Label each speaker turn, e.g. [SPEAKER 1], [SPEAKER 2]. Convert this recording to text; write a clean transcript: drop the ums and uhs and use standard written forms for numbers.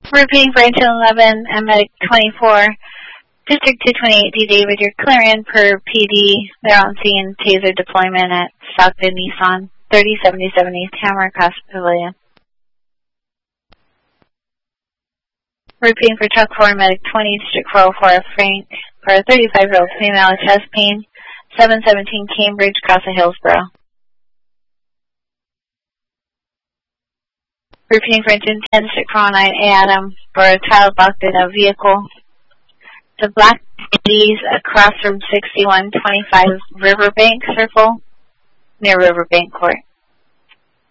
[SPEAKER 1] Repeating for engine 11 and medic 24. District 228 D. David, you're clearing per PD. They're on scene taser deployment at South Bend Nissan, 3077 East Hammer, Casa Pavilion. Repeating for truck 4, medic 20, District 404 Frank, for a 35-year-old female with chest pain, 717 Cambridge, Casa Hillsborough. Repeating for engine 10, District 409 A. Adam, for a child locked in a vehicle. The black D's across from 6125 Riverbank Circle, near Riverbank Court.